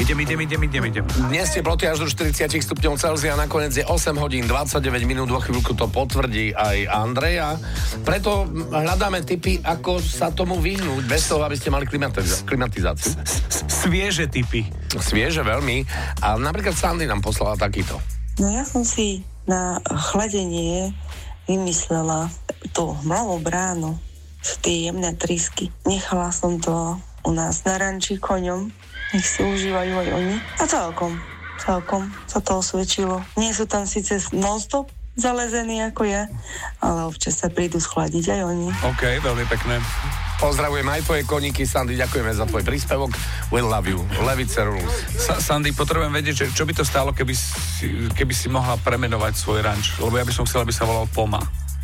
Idem. Dnes teploty až do 40 stupňov Celzia, nakoniec je 8 hodín 29 minút, vo chvíľku to potvrdí aj Andreja. Preto hľadáme tipy, ako sa tomu vyhnúť, bez toho, aby ste mali klimatizáciu. Svieže tipy. Svieže veľmi. A napríklad Sandy nám poslala takýto. No ja som si na chladenie vymyslela tú malú bránu, sú tie jemné trysky. Nechala som to u nás na ranči koňom, nech si užívajú aj oni. A celkom sa to osvedčilo. Nie sú tam síce non-stop zalezení ako ja, ale občas sa prídu schladiť aj oni. OK, veľmi pekné. Pozdravujem aj tvoje koníky, Sandy, ďakujeme za tvoj príspevok. We love you. Levice rules. Sandy, potrebujem vedieť, že čo by to stálo, keby si mohla premenovať svoj ranč, lebo ja by som chcel, aby sa volal Poma.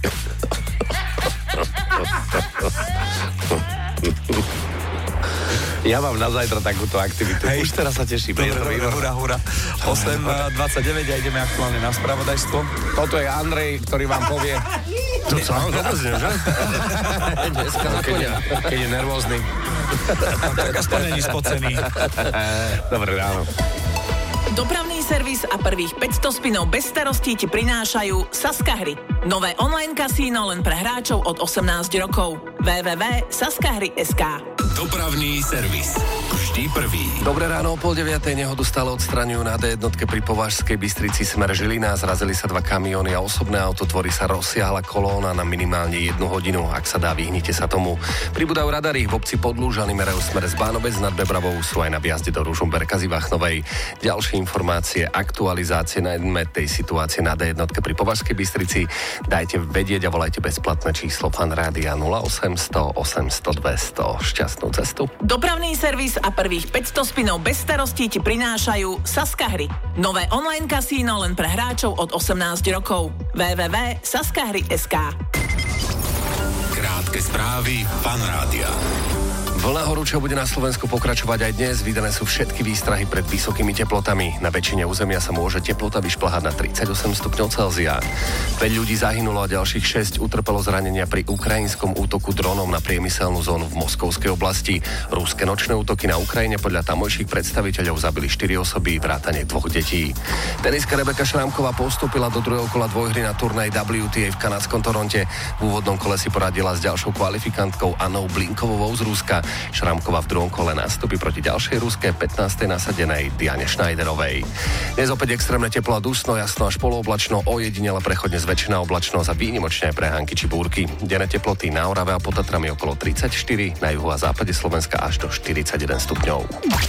Ja mám na zajtra takúto aktivitu. Hej. Už teraz sa teším. Dobre, hurá. 8:29 a ideme aktuálne na spravodajstvo. Toto je Andrej, ktorý vám povie... To sa vám dobre, že? Dneska na konia. Keď je nervózny. Tak aspoň není spocený. Dobre ráno. Dopravný servis a prvých 500 spinov bez starostí ti prinášajú Saska Hry. Nové online kasíno len pre hráčov od 18 rokov. www.saskahry.sk. Dopravný servis. Vždy prvý. Dobré ráno, o 8:30 nehodu stále odstraňujú na D1 pri Považskej Bystrici smer Žilina. Zrazili sa dva kamióny a osobné auto, tvorí sa rozsiahla kolóna na minimálne 1 hodinu. Ak sa dá, vyhnite sa tomu. Pribúdajú radary v obci Podlúžany, merajú smer z Bánobec nad Bebravou, sú aj na vjazde do Ružomberka z Ivachnovej. Ďalšie informácie, aktualizácie najmä tej situácie na D1 pri Považskej Bystrici dajte vedieť a volajte bezplatné číslo Fan Rádia 0800 800 200. Šťastnú cestu. Dopravný servis a prvých 500 spinov bez starostí ti prinášajú Saska Hry. Nové online kasíno len pre hráčov od 18 rokov. www.saskahry.sk. Krátke správy Fan Rádia. Vlna horúča bude na Slovensku pokračovať aj dnes. Vydané sú všetky výstrahy pred vysokými teplotami. Na väčšine územia sa môže teplota vyšplhať na 38 stupňov Celzia. 5 ľudí zahynulo a ďalších 6 utrpelo zranenia pri ukrajinskom útoku dronom na priemyselnú zónu v Moskovskej oblasti. Ruské nočné útoky na Ukrajine podľa tamojších predstaviteľov zabili 4 osoby, vrátane 2 detí. Tenistka Rebeka Šrámková postúpila do druhého kola dvojhry na turnaji WTA v kanadskom Toronte. V úvodnom kole si poradila s ďalšou kvalifikantkou Annou Blinkovovou z Ruska. Šrámková v druhom kole nastúpi proti ďalšej ruskej 15. nasadenej Diane Schneiderovej. Dnes opäť extrémne teplo a dusno, jasno až polooblačno, ojedinele prechodne zväčšená oblačnosť a výnimočné prehánky či búrky. Denné teploty na Orave a pod Tatrami okolo 34, na juhu a západe Slovenska až do 41 stupňov.